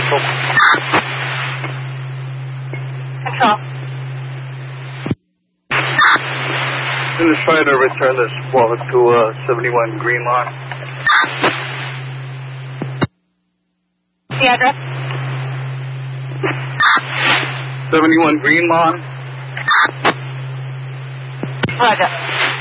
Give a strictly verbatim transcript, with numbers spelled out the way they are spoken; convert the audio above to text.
Control. Control. I'm going to try to return this wallet to uh, seventy-one Green Lawn. The address? seventy-one Green Lawn. Roger.